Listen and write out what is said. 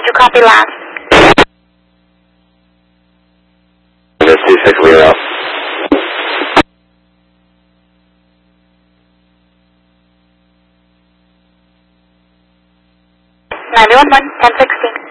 you copy last? This 26 clear out. 911, 1016.